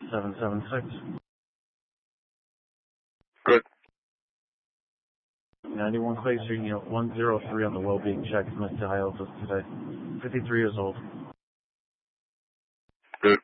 776. Good. 91 Clay Street, Unit 103 on the well-being check. Missed Hiatus today. 53 years old.